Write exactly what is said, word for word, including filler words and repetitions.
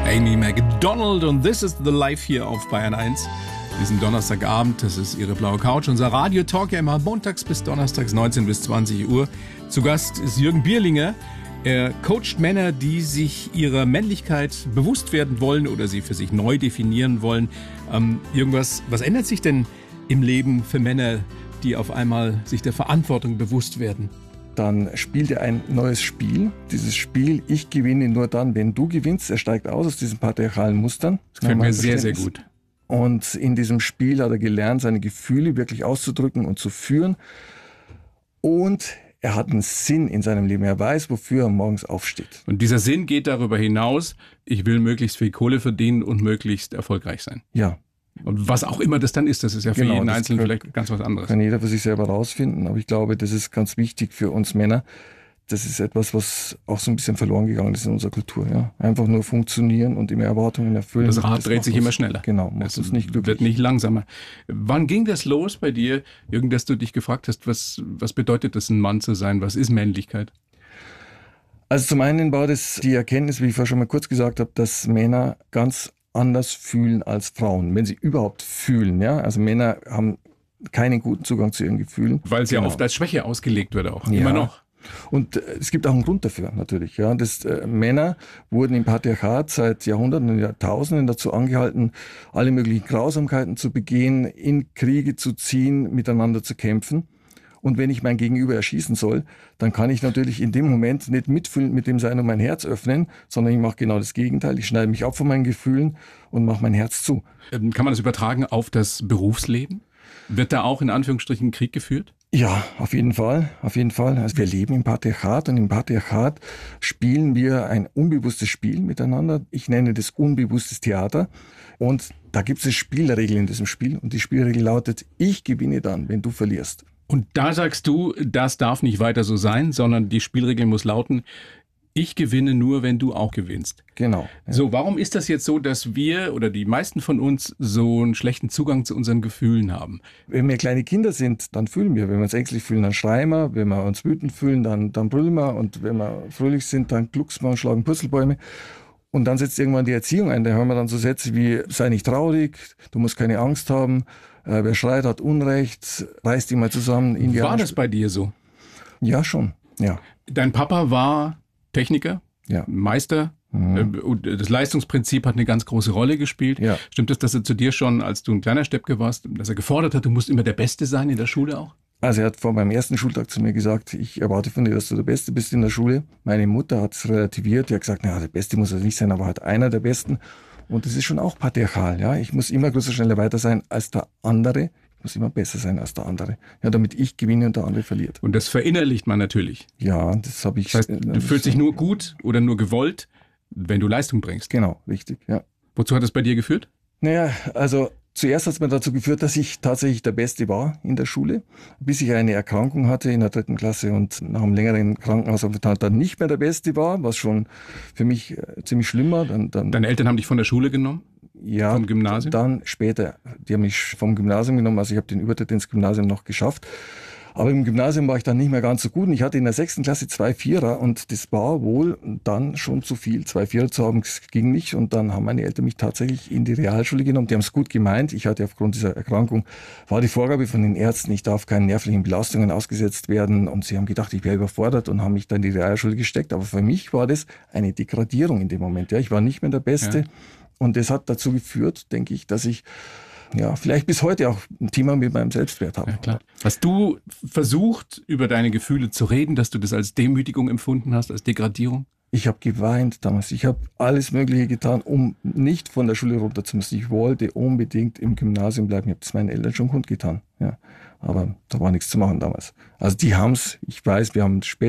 Amy Macdonald und This is the Life hier auf Bayern eins. Diesen Donnerstagabend, das ist Ihre blaue Couch, unser Radio-Talk ja immer montags bis donnerstags neunzehn bis zwanzig Uhr. Zu Gast ist Jürgen Bierlinger. Er coacht Männer, die sich ihrer Männlichkeit bewusst werden wollen oder sie für sich neu definieren wollen. Ähm, irgendwas, was ändert sich denn im Leben für Männer, die auf einmal sich der Verantwortung bewusst werden? Dann spielt er ein neues Spiel. Dieses Spiel, ich gewinne nur dann, wenn du gewinnst. Er steigt aus aus diesen patriarchalen Mustern. Das gefällt mir sehr, sehr gut. Und in diesem Spiel hat er gelernt, seine Gefühle wirklich auszudrücken und zu führen. Und er hat einen Sinn in seinem Leben. Er weiß, wofür er morgens aufsteht. Und dieser Sinn geht darüber hinaus, ich will möglichst viel Kohle verdienen und möglichst erfolgreich sein. Ja. Und was auch immer das dann ist, das ist ja für genau, jeden Einzelnen kann, vielleicht ganz was anderes. Kann jeder für sich selber rausfinden. Aber ich glaube, das ist ganz wichtig für uns Männer. Das ist etwas, was auch so ein bisschen verloren gegangen ist in unserer Kultur. Ja? Einfach nur funktionieren und immer Erwartungen erfüllen. Das Rad das dreht sich uns, immer schneller. Genau, macht es uns nicht glücklich. Wird nicht langsamer. Wann ging das los bei dir, Jürgen, dass du dich gefragt hast, was, was bedeutet es, ein Mann zu sein? Was ist Männlichkeit? Also zum einen war das die Erkenntnis, wie ich vorher schon mal kurz gesagt habe, dass Männer ganz anders fühlen als Frauen, wenn sie überhaupt fühlen. Ja? Also Männer haben keinen guten Zugang zu ihren Gefühlen. Weil es genau. ja oft als Schwäche ausgelegt wird auch, ja. immer noch. Und äh, es gibt auch einen Grund dafür natürlich. Ja, das, äh, Männer wurden im Patriarchat seit Jahrhunderten und Jahrtausenden dazu angehalten, alle möglichen Grausamkeiten zu begehen, in Kriege zu ziehen, miteinander zu kämpfen. Und wenn ich mein Gegenüber erschießen soll, dann kann ich natürlich in dem Moment nicht mitfühlen mit dem sein und mein Herz öffnen, sondern ich mache genau das Gegenteil. Ich schneide mich ab von meinen Gefühlen und mache mein Herz zu. Ähm, kann man das übertragen auf das Berufsleben? Wird da auch in Anführungsstrichen Krieg geführt? Ja, auf jeden Fall, auf jeden Fall. Also wir leben im Patriarchat und im Patriarchat spielen wir ein unbewusstes Spiel miteinander. Ich nenne das unbewusstes Theater. Und da gibt es Spielregeln in diesem Spiel. Und die Spielregel lautet, ich gewinne dann, wenn du verlierst. Und da sagst du, das darf nicht weiter so sein, sondern die Spielregel muss lauten, ich gewinne nur, wenn du auch gewinnst. Genau. Ja. So, warum ist das jetzt so, dass wir oder die meisten von uns so einen schlechten Zugang zu unseren Gefühlen haben? Wenn wir kleine Kinder sind, dann fühlen wir. Wenn wir uns ängstlich fühlen, dann schreien wir. Wenn wir uns wütend fühlen, dann, dann brüllen wir. Und wenn wir fröhlich sind, dann glucksen wir und schlagen Purzelbäume. Und dann setzt irgendwann die Erziehung ein. Da hören wir dann so Sätze wie, sei nicht traurig, du musst keine Angst haben, äh, wer schreit, hat Unrecht, reiß dich mal zusammen. War das bei dir so? Ja, schon. Ja. Dein Papa war Techniker, ja. Meister. Mhm. Und das Leistungsprinzip hat eine ganz große Rolle gespielt. Ja. Stimmt es, dass er zu dir schon, als du ein kleiner Steppke warst, dass er gefordert hat, du musst immer der Beste sein in der Schule auch? Also er hat vor meinem ersten Schultag zu mir gesagt, ich erwarte von dir, dass du der Beste bist in der Schule. Meine Mutter hat es relativiert, die hat gesagt, naja, der Beste muss er nicht sein, aber halt einer der Besten. Und das ist schon auch patriarchal. Ja? Ich muss immer größer, schneller, weiter sein als der andere. Ich muss immer besser sein als der andere. Ja, damit ich gewinne und der andere verliert. Und das verinnerlicht man natürlich. Ja, das habe ich. Das heißt, du fühlst dich nur gut oder nur gewollt, wenn du Leistung bringst. Genau, richtig, ja. Wozu hat das bei dir geführt? Naja, also zuerst hat es mir dazu geführt, dass ich tatsächlich der Beste war in der Schule, bis ich eine Erkrankung hatte in der dritten Klasse und nach einem längeren Krankenhausaufenthalt dann nicht mehr der Beste war, was schon für mich äh, ziemlich schlimm war. Dann, dann, Deine Eltern haben dich von der Schule genommen? Ja, vom Gymnasium? Dann später. Die haben mich vom Gymnasium genommen, also ich habe den Übertritt ins Gymnasium noch geschafft. Aber im Gymnasium war ich dann nicht mehr ganz so gut und ich hatte in der sechsten Klasse zwei Vierer und das war wohl dann schon zu viel. Zwei Vierer zu haben, das ging nicht und dann haben meine Eltern mich tatsächlich in die Realschule genommen. Die haben es gut gemeint. Ich hatte aufgrund dieser Erkrankung, war die Vorgabe von den Ärzten, ich darf keinen nervlichen Belastungen ausgesetzt werden und sie haben gedacht, ich wäre überfordert und haben mich dann in die Realschule gesteckt. Aber für mich war das eine Degradierung in dem Moment. Ja, ich war nicht mehr der Beste. Ja. Und das hat dazu geführt, denke ich, dass ich ja vielleicht bis heute auch ein Thema mit meinem Selbstwert habe. Ja, klar. Hast du versucht, über deine Gefühle zu reden, dass du das als Demütigung empfunden hast, als Degradierung? Ich habe geweint damals. Ich habe alles Mögliche getan, um nicht von der Schule runter zu müssen. Ich wollte unbedingt im Gymnasium bleiben. Ich habe das meinen Eltern schon kundgetan. Ja. Aber da war nichts zu machen damals. Also die haben es, ich weiß, wir haben später